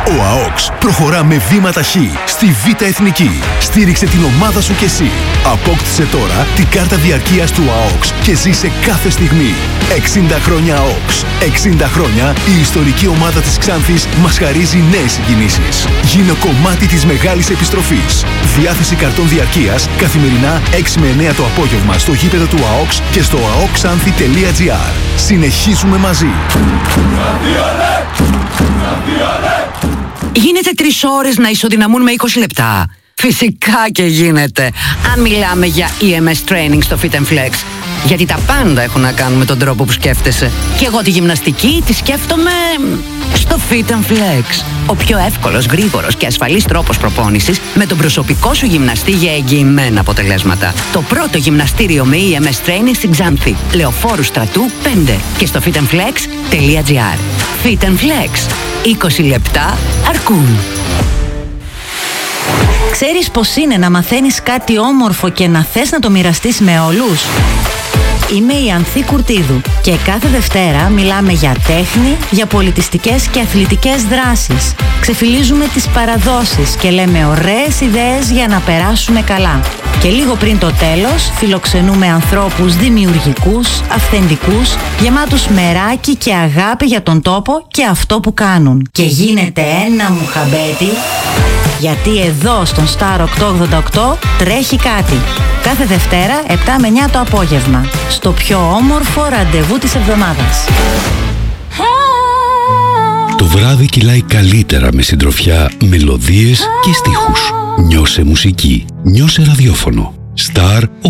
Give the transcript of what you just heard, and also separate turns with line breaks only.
Ο ΑΟΚΣ προχωρά με βήματα χ στη Β' Εθνική. Στήριξε την ομάδα σου κι εσύ. Απόκτησε τώρα την κάρτα διαρκείας του ΑΟΚΣ και ζήσε κάθε στιγμή. 60 χρόνια ΑΟΚΣ. 60 χρόνια η ιστορική ομάδα της Ξάνθης μας χαρίζει νέες συγκινήσεις. Γίνε κομμάτι της μεγάλης επιστροφής. Διάθεση καρτών διαρκείας καθημερινά 6 με 9 το απόγευμα στο γήπεδο του ΑΟΚΣ και στο aokxanthi.gr. Συνεχίζουμε μαζί.
Γίνεται 3 ώρες να ισοδυναμούν με 20 λεπτά. Φυσικά και γίνεται, αν μιλάμε για EMS training στο Fit & Flex. Γιατί τα πάντα έχουν να κάνουν με τον τρόπο που σκέφτεσαι. Και εγώ τη γυμναστική τη σκέφτομαι στο Fit & Flex. Ο πιο εύκολος, γρήγορος και ασφαλής τρόπος προπόνησης με τον προσωπικό σου γυμναστή για εγγυημένα αποτελέσματα. Το πρώτο γυμναστήριο με EMS training στην Ξάνθη. Λεωφόρου Στρατού 5 και στο fitandflex.gr. Fit & Flex. 20 λεπτά αρκούν.
Ξέρεις πως είναι να μαθαίνεις κάτι όμορφο και να θες να το μοιραστείς με όλους? Είμαι η Ανθή Κουρτίδου και κάθε Δευτέρα μιλάμε για τέχνη, για πολιτιστικές και αθλητικές δράσεις. Ξεφυλίζουμε τις παραδόσεις και λέμε ωραίες ιδέες για να περάσουμε καλά. Και λίγο πριν το τέλος φιλοξενούμε ανθρώπους δημιουργικούς, αυθεντικούς, γεμάτους μεράκι και αγάπη για τον τόπο και αυτό που κάνουν. Και γίνεται ένα μουχαμπέτι, γιατί εδώ στον Star 888 τρέχει κάτι. Κάθε Δευτέρα 7 με 9 το απόγευμα. Στο πιο όμορφο ραντεβού της εβδομάδας.
Το βράδυ κυλάει καλύτερα με συντροφιά, μελωδίες και στίχους. Νιώσε μουσική. Νιώσε ραδιόφωνο. Star